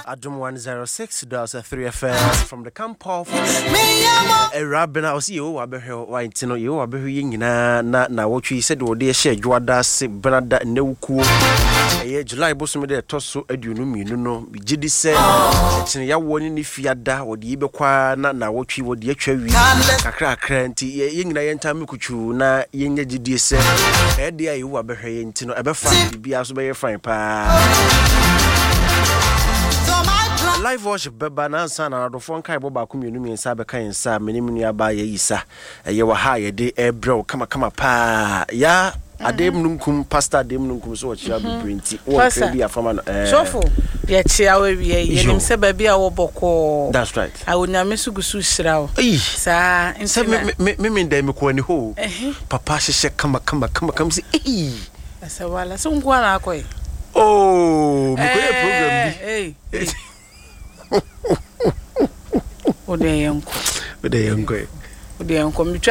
Adum 106.3 FM from the camp of Rabina. I see you, Abeho, White, you, Abehu, na what you said, or dear share, Juada, Bernada, no cool. July bosom de toso adunum yinu no gidi se tene ya woni ni fiada wo de yebekwa na wotwi wo de atwa wi kakra akra nti yengina yenta mekuchu na yenya gidi se e de ayi wo abehwe nti no ebefa bibia so be fine pa live worship beba na ansa na adofo nkai bo ba komienu mi nsa be kan nsa menimnu aba ye yisa ye wa ha ye de ebrew kama pa ya Adem nunkum pastor Adem nunkum so chia be printi o be afama Sofo ye chia we ye nim se ba bia wo boko. That's right. I would na mesugusu shirawo sa nse me ndai me ko ani ho papa hye kama se asa wala so ngwa na akoy oh me ko program bi Ode yanko mi